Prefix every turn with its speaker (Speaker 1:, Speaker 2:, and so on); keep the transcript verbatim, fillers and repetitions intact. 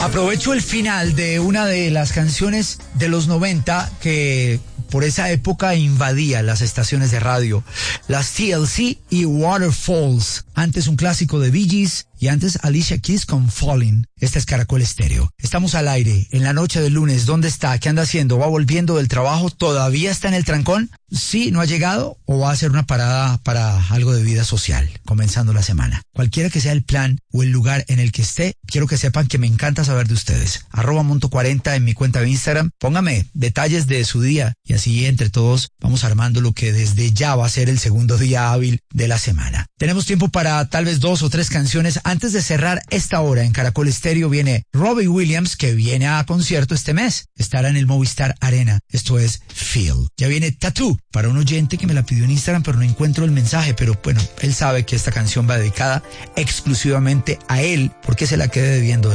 Speaker 1: Aprovecho el final de una de las canciones de los noventa que por esa época invadía las estaciones de radio. Las T L C y Waterfalls. Antes un clásico de Bee Gees y antes Alicia Keys con Falling. Esta es Caracol Estéreo. Estamos al aire en la noche del lunes. ¿Dónde está? ¿Qué anda haciendo? ¿Va volviendo del trabajo? ¿Todavía está en el trancón? ¿Sí? ¿No ha llegado? ¿O va a hacer una parada para algo de vida social comenzando la semana? Cualquiera que sea el plan o el lugar en el que esté, quiero que sepan que me encanta saber de ustedes. Arroba Monto cuarenta en mi cuenta de Instagram. Póngame detalles de su día y así entre todos vamos armando lo que desde ya va a ser el segundo día hábil de la semana. Tenemos tiempo para tal vez dos o tres canciones. Antes de cerrar esta hora en Caracol Estéreo viene Robbie Williams, que viene a concierto este mes. Estará en el Movistar Arena. Esto es Feel. Ya viene Tattoo para un oyente que me la pidió en Instagram, pero no encuentro el mensaje. Pero bueno, él sabe que esta canción va dedicada exclusivamente a él, porque se la quedé debiendo.